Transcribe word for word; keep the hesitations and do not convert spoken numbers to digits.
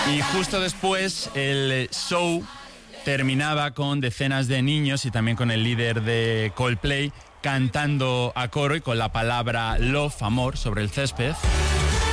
Y justo después el show terminaba con decenas de niños y también con el líder de Coldplay cantando a coro y con la palabra love, amor, sobre el césped.